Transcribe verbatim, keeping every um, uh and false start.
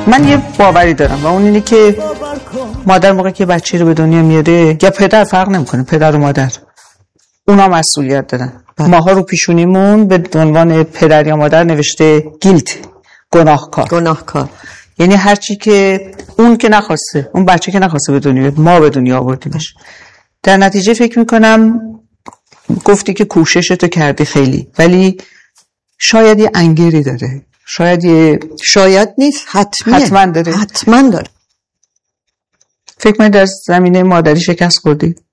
من یه باوری دارم و اون اینه که مادر موقعی که بچه رو به دنیا میاره یا پدر، فرق نمیکنه، پدر و مادر اونا مسئولیت دارن. ماها رو پیشونیمون به عنوان پدر یا مادر نوشته گیلت، گناهکار. گناهکار یعنی هر چی که اون که نخواسته، اون بچه که نخواسته به دنیا، ما به دنیا آوردیمش. در نتیجه فکر میکنم گفتی که کوششتو کردی خیلی، ولی شاید یه انگیری داره، شاید یه شاید نیست، حتما حتما داره، حتما داره. فکر کنید در زمینه مادری شکست خوردی؟